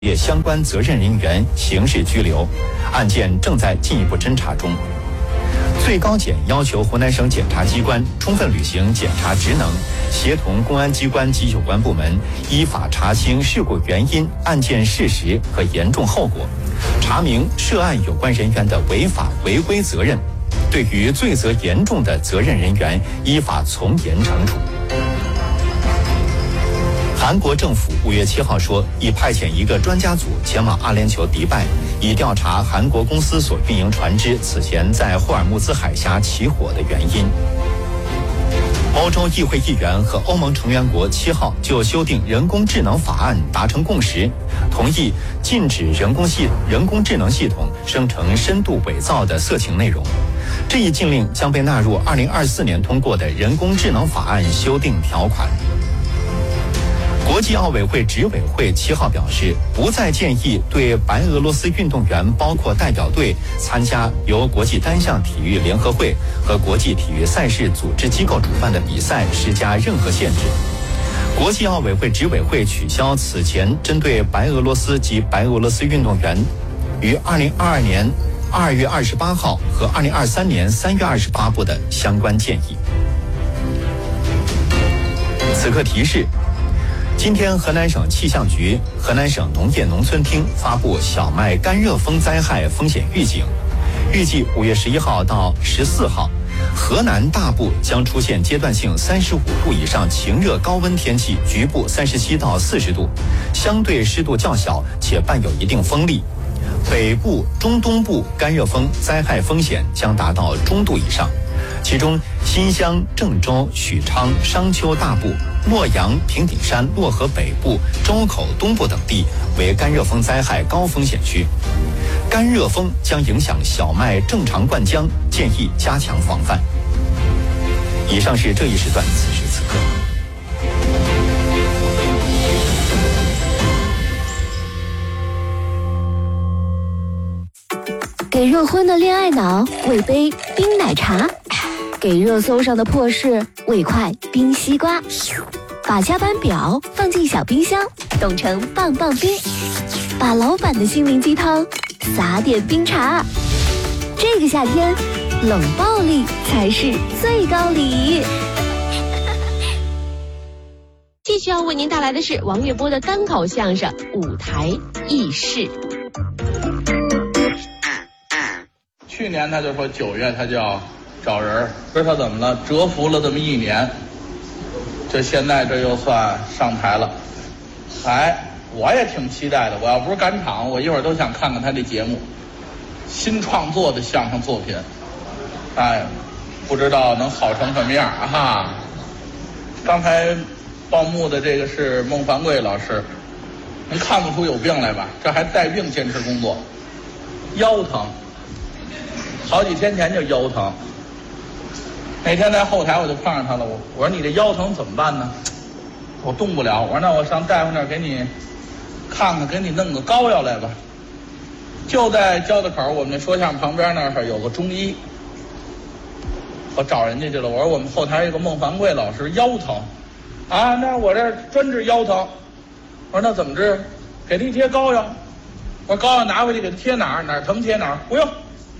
业相关责任人员刑事拘留，案件正在进一步侦查中。最高检要求湖南省检察机关充分履行检察职能，协同公安机关及有关部门依法查清事故原因、案件事实和严重后果，查明涉案有关人员的违法违规责任，对于罪责严重的责任人员依法从严惩处。韩国政府5月7号说，已派遣一个专家组前往阿联酋迪拜，以调查韩国公司所运营船只此前在霍尔木兹海峡起火的原因。欧洲议会议员和欧盟成员国7号就修订人工智能法案达成共识，同意禁止人工智能系统生成深度伪造的色情内容。这一禁令将被纳入2024年通过的人工智能法案修订条款。国际奥委会执委会7号表示，不再建议对白俄罗斯运动员，包括代表队参加由国际单项体育联合会和国际体育赛事组织机构主办的比赛施加任何限制。国际奥委会执委会取消此前针对白俄罗斯及白俄罗斯运动员于2022年2月28号和2023年3月20发布的相关建议。此刻提示，今天河南省气象局、河南省农业农村厅发布小麦干热风灾害风险预警，预计5月11号到14号，河南大部将出现阶段性35度以上晴热高温天气，局部37到40度，相对湿度较小且伴有一定风力。北部、中东部干热风灾害风险将达到中度以上，其中新乡、郑州、许昌、商丘大部、洛阳、平顶山、漯河北部、周口东部等地为干热风灾害高风险区。干热风将影响小麦正常灌浆，建议加强防范。以上是这一时段此时此刻。 给热昏的恋爱脑喂杯冰奶茶，给热搜上的破事喂块冰西瓜，把加班表放进小冰箱，冻成棒棒冰，把老板的心灵鸡汤撒点冰茶。这个夏天，冷暴力才是最高礼。 继续要为您带来的是王月波的单口相声《舞台轶事》。 去年他就说9月他就要找人，说他怎么了，蛰伏了这么1年，这现在这又算上台了。我也挺期待的，我要不是赶场，我一会儿都想看看他这节目，新创作的相声作品，不知道能好成什么样啊。刚才报幕的这个是孟凡贵老师，能看不出有病来吧？这还带病坚持工作，腰疼，好几天前就腰疼。那天在后台我就碰上他了，我说你这腰疼怎么办呢？我动不了，我说那我上大夫那儿给你看看，给你弄个膏药来吧。就在交道口我们那说相声旁边那儿有个中医，我找人家去了，我说我们后台有个孟凡贵老师腰疼啊，那我这专治腰疼。我说那怎么治？给他一贴膏药。我说膏药拿回去给他贴哪儿，哪儿疼贴哪儿，不用，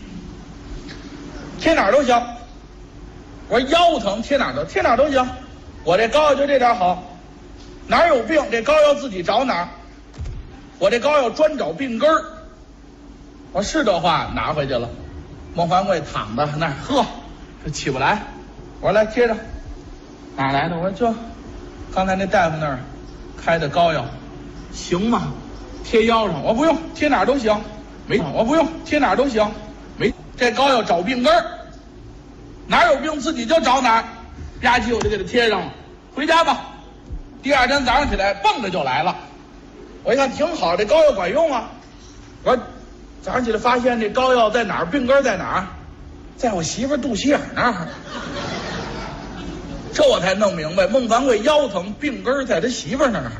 贴哪儿都行。我说腰疼贴哪儿都行，我这膏药就这点好，哪儿有病这膏药自己找哪儿，我这膏药专找病根儿。我说是这话，拿回去了。孟凡贵躺在那儿，这起不来。我说来贴着，哪儿来的？我说就刚才那大夫那儿开的膏药，行吗？贴腰上。我不用，贴哪儿都行。我不用，贴哪儿都行。这膏药找病根儿，哪儿有病自己就找哪儿，吧唧我就给他贴上了。回家吧。第二天早上起来蹦着就来了。我一看挺好，这膏药管用啊。我说早上起来发现这膏药在哪儿，病根在哪儿，在我媳妇肚脐眼那儿。这我才弄明白，孟凡贵腰疼，病根在他媳妇那儿。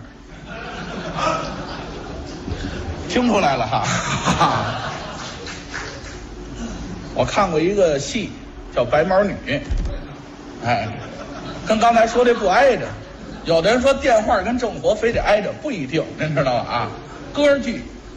听出来了哈。我看过一个戏叫《白毛女》，跟刚才说这不挨着。有的人说电话跟正活非得挨着，不一定，您知道吧？ 歌剧